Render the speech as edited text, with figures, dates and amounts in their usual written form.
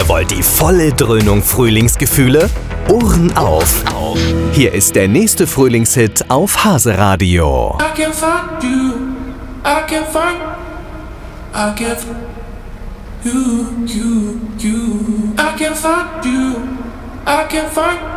Ihr wollt die volle Dröhnung Frühlingsgefühle? Ohren auf! Hier ist der nächste Frühlingshit auf Hase Radio. I can't find you. I can't find you. I can't find you. I can't find